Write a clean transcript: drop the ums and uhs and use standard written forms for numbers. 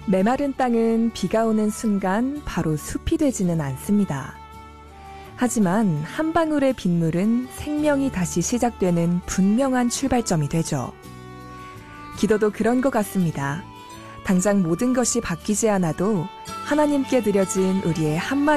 메마른 땅은 비가 오는 순간 바로 숲이 되지는 않습니다. 하지만 한 방울의 빗물은 생명이 다시 시작되는 분명한 출발점이 되죠. 기도도 그런 것 같습니다. 당장 모든 것이 바뀌지 않아도 하나님께 드려진 우리의 한마디